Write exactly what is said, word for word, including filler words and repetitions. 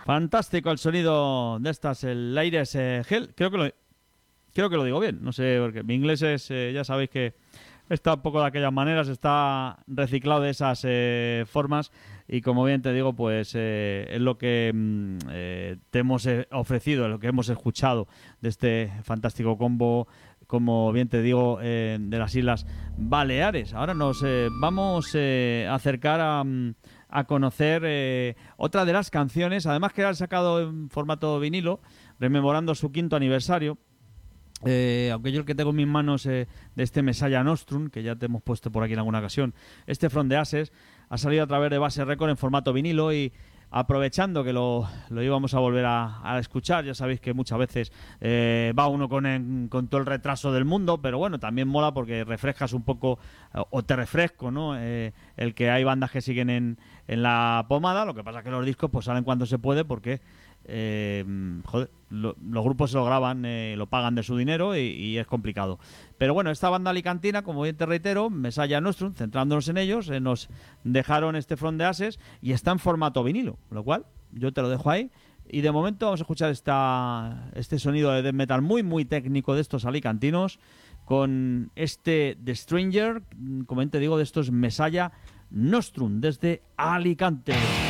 Fantástico el sonido de estas, el Aires eh, Gel. Creo que lo creo que lo digo bien. No sé, porque mi inglés es, eh, ya sabéis que está un poco de aquellas maneras, está reciclado de esas eh, formas y como bien te digo, pues eh, es lo que mm, eh, te hemos eh, ofrecido, es lo que hemos escuchado de este fantástico combo, como bien te digo, eh, de las Islas Baleares. Ahora nos eh, vamos eh, a acercar a, a conocer eh, otra de las canciones, además que han sacado en formato vinilo, rememorando su quinto aniversario. Eh, aunque yo el que tengo en mis manos eh, de este Messiah Nostrum, que ya te hemos puesto por aquí en alguna ocasión, este From the Ashes ha salido a través de Base Record en formato vinilo y aprovechando que lo, lo íbamos a volver a, a escuchar, ya sabéis que muchas veces eh, va uno con, en, con todo el retraso del mundo, pero bueno, también mola porque refrescas un poco, o te refresco, ¿no? Eh, el que hay bandas que siguen en, en la pomada, lo que pasa es que los discos pues salen cuando se puede porque Eh, joder, lo, los grupos se lo graban, eh, lo pagan de su dinero y, y es complicado. Pero bueno, esta banda alicantina, como bien te reitero, Messiah Nostrum, centrándonos en ellos, eh, nos dejaron este From the Ashes y está en formato vinilo, lo cual yo te lo dejo ahí. Y de momento vamos a escuchar esta, este sonido de death metal muy muy técnico de estos alicantinos con este The Stranger, como bien te digo, de estos Messiah Nostrum desde Alicante.